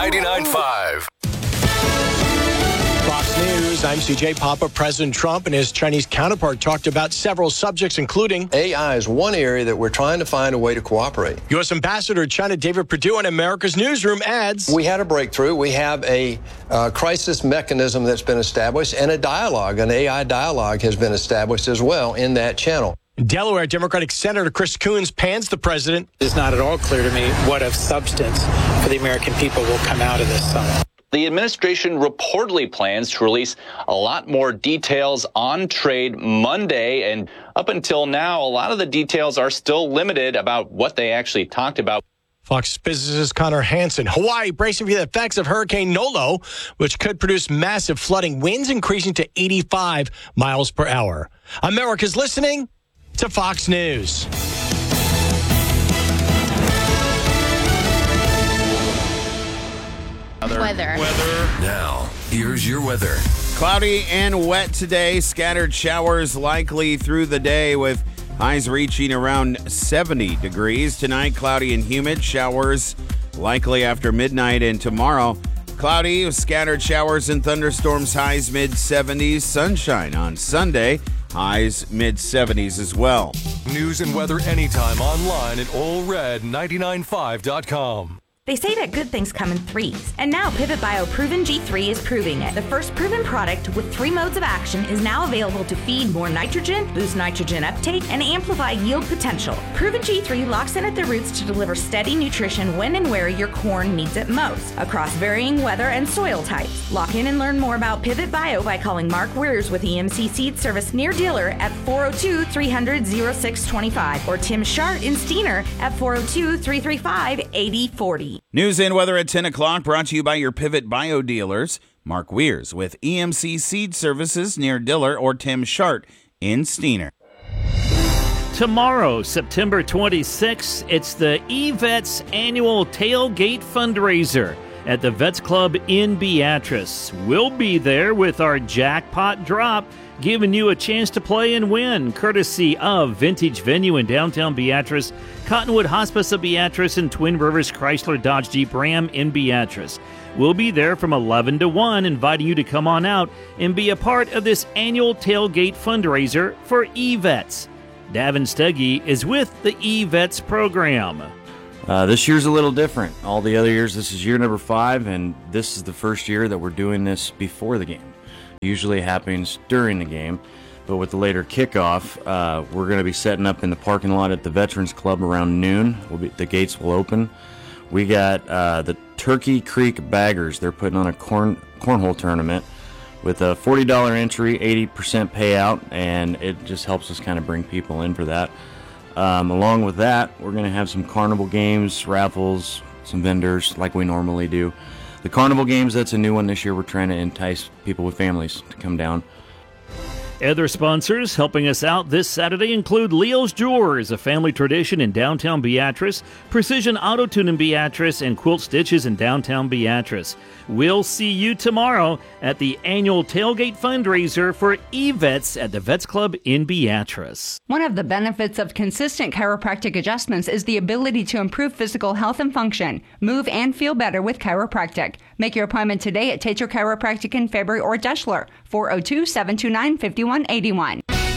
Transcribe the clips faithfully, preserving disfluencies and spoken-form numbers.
ninety-nine point five. Fox News, I'm C J Papa. President Trump and his Chinese counterpart talked about several subjects, including A I is one area that we're trying to find a way to cooperate. U S. Ambassador to China David Perdue on America's Newsroom adds, we had a breakthrough. We have a uh, crisis mechanism that's been established, and a dialogue, an A I dialogue has been established as well in that channel. Delaware Democratic Senator Chris Coons pans the president. It's not at all clear to me what of substance for the American people will come out of this summit. The administration reportedly plans to release a lot more details on trade Monday, and up until now, a lot of the details are still limited about what they actually talked about. Fox physicist Connor Hansen. Hawaii bracing for the effects of Hurricane Nolo, which could produce massive flooding, winds increasing to eighty-five miles per hour. America's listening to Fox News. Weather. Weather. Now, here's your weather. Cloudy and wet today. Scattered showers likely through the day with highs reaching around seventy degrees. Tonight, cloudy and humid. Showers likely after midnight, and tomorrow, cloudy with scattered showers and thunderstorms. Highs mid seventies. Sunshine on Sunday. Highs mid seventies as well. News and weather anytime online at all red ninety-nine five dot com. They say that good things come in threes, and now Pivot Bio Proven G three is proving it. The first proven product with three modes of action is now available to feed more nitrogen, boost nitrogen uptake, and amplify yield potential. Proven G three locks in at the roots to deliver steady nutrition when and where your corn needs it most, across varying weather and soil types. Lock in and learn more about Pivot Bio by calling Mark Weirs with E M C Seed Service near dealer at four oh two, three hundred, oh six two five or Tim Shart in Steiner at four oh two, three three five, eight oh four oh. News and weather at ten o'clock brought to you by your Pivot Bio dealers. Mark Weirs with E M C Seed Services near Diller or Tim Shart in Steiner. Tomorrow, September twenty-sixth, it's the E-Vets annual tailgate fundraiser at the Vets Club in Beatrice. We'll be there with our jackpot drop, giving you a chance to play and win, courtesy of Vintage Venue in downtown Beatrice, Cottonwood Hospice of Beatrice, and Twin Rivers Chrysler Dodge Jeep Ram in Beatrice. We'll be there from eleven to one, inviting you to come on out and be a part of this annual tailgate fundraiser for E-Vets. Davin Steggy is with the E-Vets program. Uh, this year's a little different. All the other years, this is year number five, and this is the first year that we're doing this before the game. Usually happens during the game, but with the later kickoff, uh, we're going to be setting up in the parking lot at the Veterans Club around noon. We'll be, the gates will open. We got uh, the Turkey Creek Baggers. They're putting on a corn cornhole tournament with a forty dollars entry, eighty percent payout, and it just helps us kind of bring people in for that. Um, along with that, we're going to have some carnival games, raffles, some vendors like we normally do. The carnival games, that's a new one this year. We're trying to entice people with families to come down. Other sponsors helping us out this Saturday include Leo's Jewelers, a family tradition in downtown Beatrice, Precision Auto Tune in Beatrice, and Quilt Stitches in downtown Beatrice. We'll see you tomorrow at the annual tailgate fundraiser for E-Vets at the Vets Club in Beatrice. One of the benefits of consistent chiropractic adjustments is the ability to improve physical health and function, move and feel better with chiropractic. Make your appointment today at Tater Chiropractic in February or Deschler, four oh two, seven two nine, five one eight one.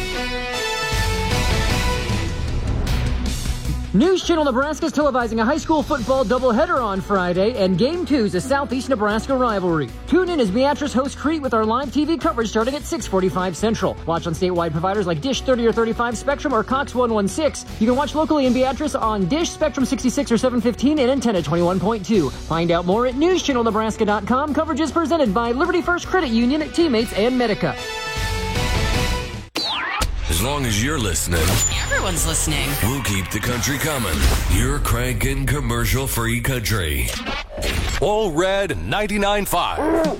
News Channel Nebraska is televising a high school football doubleheader on Friday, and Game two is a Southeast Nebraska rivalry. Tune in as Beatrice hosts Crete with our live T V coverage starting at six forty-five Central. Watch on statewide providers like Dish thirty or thirty-five Spectrum or Cox one sixteen. You can watch locally in Beatrice on Dish, Spectrum sixty-six or seven fifteen, and Antenna twenty-one point two. Find out more at news channel nebraska dot com. Coverage is presented by Liberty First Credit Union, Teammates, and Medica. As long as you're listening, everyone's listening. We'll keep the country coming. You're cranking commercial-free country. All red ninety-nine point five.